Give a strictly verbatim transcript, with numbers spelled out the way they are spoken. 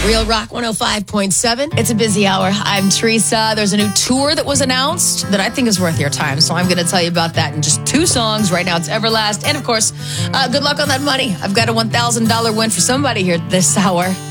Real Rock one oh five point seven. It's a busy hour. I'm Teresa. There's a new tour that was announced that I think is worth your time. So I'm going to tell you about that in just two songs. Right now it's Everlast. And of course, uh, good luck on that money. I've got a one thousand dollars win for somebody here this hour.